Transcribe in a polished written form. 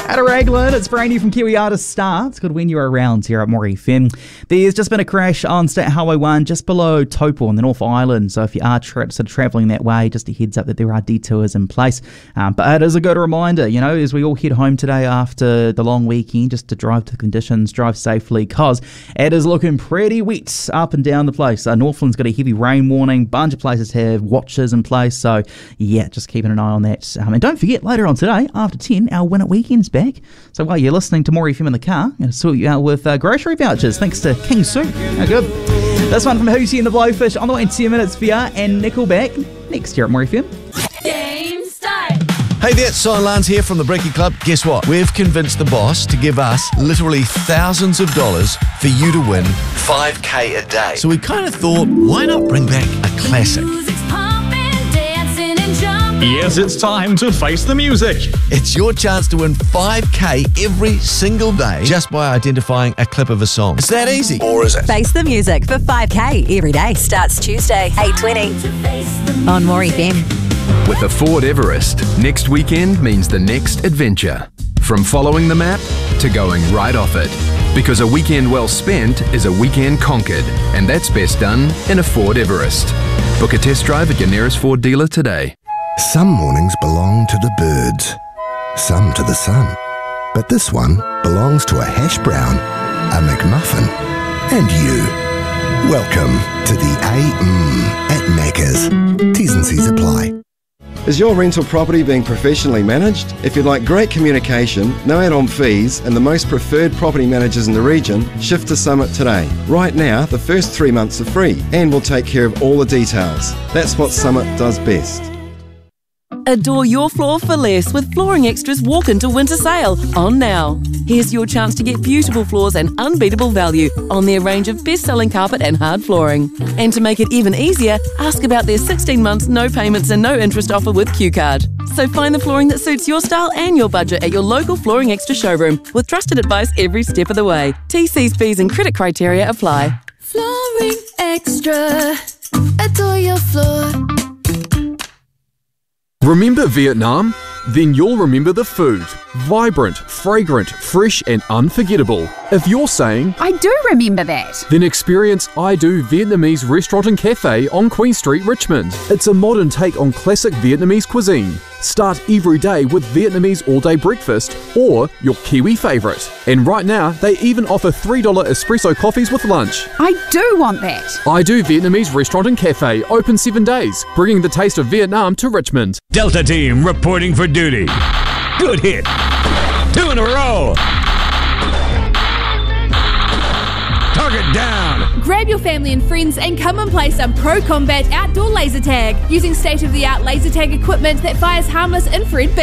At a Raglan, it's brand new from Kiwi artist Star. It's called When You're Around here at More FM. There's just been a crash on State Highway 1 just below Taupo on the North Island. So if you are travelling that way, just a heads up that there are detours in place. But it is a good reminder, you know, as we all head home today after the long weekend, just to drive to conditions, drive safely, because it is looking pretty wet up and down the place. Northland's got a heavy rain warning. Bunch of places have watches in place. So yeah, just keeping an eye on that. And don't forget, later on today, after 10, our Win It Weekend's back. So while you're listening to More FM in the car, I'm going to sort you out with grocery vouchers thanks to King Soup. How good. This one from Hoosie and the Blowfish on the way in 10 minutes for you, and Nickelback next year at More FM. Game start. Hey there, Sion Lance here from the Brekkie Club. Guess what? We've convinced the boss to give us literally thousands of dollars for you to win 5K a day. So we kind of thought, why not bring back a classic? Yes, it's time to face the music. It's your chance to win 5K every single day just by identifying a clip of a song. It's that easy. Or is it? Face the music for 5K every day. Starts Tuesday, 8:20 on More FM. With the Ford Everest, next weekend means the next adventure. From following the map to going right off it. Because a weekend well spent is a weekend conquered, and that's best done in a Ford Everest. Book a test drive at your nearest Ford dealer today. Some mornings belong to the birds, some to the sun. But this one belongs to a hash brown, a McMuffin, and you. Welcome to the at Macca's. T's and C's apply. Is your rental property being professionally managed? If you'd like great communication, no add-on fees, and the most preferred property managers in the region, shift to Summit today. Right now, the first 3 months are free, and we'll take care of all the details. That's what Summit does best. Adore your floor for less with Flooring Extra's walk-into winter sale on now. Here's your chance to get beautiful floors and unbeatable value on their range of best-selling carpet and hard flooring. And to make it even easier, ask about their 16 months no payments and no interest offer with Q-Card. So find the flooring that suits your style and your budget at your local Flooring Extra showroom with trusted advice every step of the way. TC's fees and credit criteria apply. Flooring Extra. Adore your floor. Remember Vietnam? Then you'll remember the food. Vibrant, fragrant, fresh and unforgettable. If you're saying, I do remember that, then experience I Do Vietnamese Restaurant and Cafe on Queen Street, Richmond. It's a modern take on classic Vietnamese cuisine. Start every day with Vietnamese all-day breakfast or your Kiwi favourite. And right now, they even offer $3 espresso coffees with lunch. I do want that. I Do Vietnamese Restaurant and Cafe, open 7 days, bringing the taste of Vietnam to Richmond. Delta Team reporting for duty. Good hit. 2 in a row. Target down. Grab your family and friends and come and play some Pro Combat outdoor laser tag using state-of-the-art laser tag equipment that fires harmless infrared beams.